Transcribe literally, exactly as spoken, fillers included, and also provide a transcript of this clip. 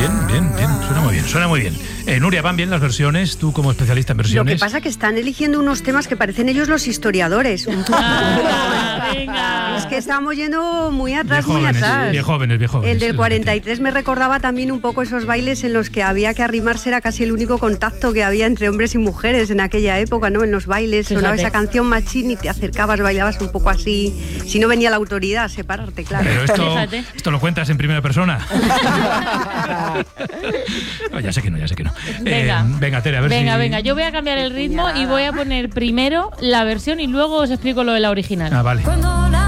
bien, bien, bien. Suena muy bien, suena muy bien. Eh, Nuria, ¿van bien las versiones? Tú como especialista en versiones. Lo que pasa es que están eligiendo unos temas que parecen ellos los historiadores. Un poco. Ah, venga. Es que estamos yendo muy atrás, Bien muy jóvenes, atrás. bien jóvenes, bien jóvenes. El del cuarenta y tres me recordaba también un poco esos bailes en los que había que arrimarse, era casi el único contacto que había entre hombres y mujeres en aquella época, ¿no? En los bailes Fíjate. sonaba esa canción Machín y te acercabas, bailabas un poco así. Si no venía la autoridad a separarte, claro. Pero esto, Fíjate. esto lo cuentas en primera persona. No, ya sé que no, ya sé que no. Venga. Eh, venga, Tere, a ver Venga, si... venga, yo voy a cambiar el ritmo y voy a poner primero la versión y luego os explico lo de la original. Ah, vale.